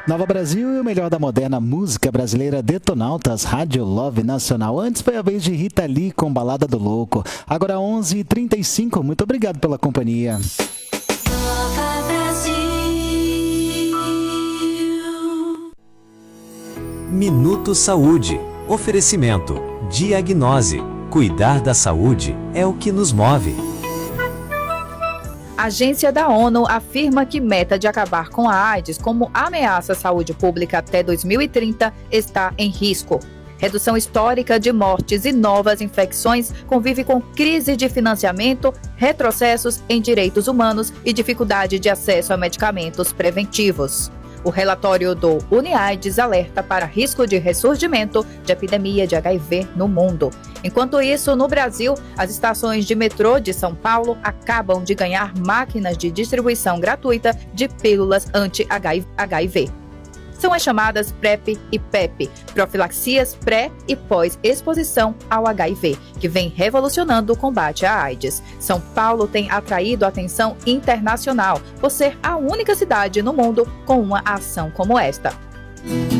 Nova Brasil e o melhor da moderna música brasileira Detonautas, Rádio Love Nacional. Antes foi a vez de Rita Lee com Balada do Louco. Agora 11h35, muito obrigado pela companhia. Nova Brasil. Minuto Saúde. Oferecimento. Diagnose. Cuidar da saúde é o que nos move. A agência da ONU afirma que meta de acabar com a AIDS como ameaça à saúde pública até 2030 está em risco. Redução histórica de mortes e novas infecções convive com crise de financiamento, retrocessos em direitos humanos e dificuldade de acesso a medicamentos preventivos. O relatório do UNAIDS alerta para risco de ressurgimento de epidemia de HIV no mundo. Enquanto isso, no Brasil, as estações de metrô de São Paulo acabam de ganhar máquinas de distribuição gratuita de pílulas anti-HIV. São as chamadas PrEP e PEP, profilaxias pré e pós-exposição ao HIV, que vem revolucionando o combate à AIDS. São Paulo tem atraído a atenção internacional por ser a única cidade no mundo com uma ação como esta.